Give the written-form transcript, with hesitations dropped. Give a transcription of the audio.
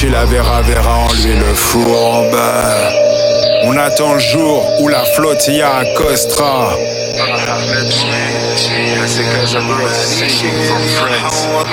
Qui la verra verra en lui le fourbe. On attend le jour où la flottilla accostera.